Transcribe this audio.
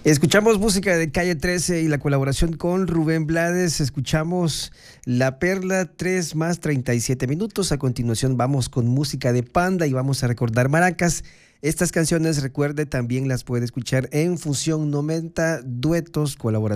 Escuchamos música de Calle 13 y la colaboración con Rubén Blades. Escuchamos La Perla, 3 más 37 minutos. A continuación vamos con música de Panda y vamos a recordar maracas. Estas canciones, recuerde, también las puede escuchar en Fusión 90 Duetos, colaboración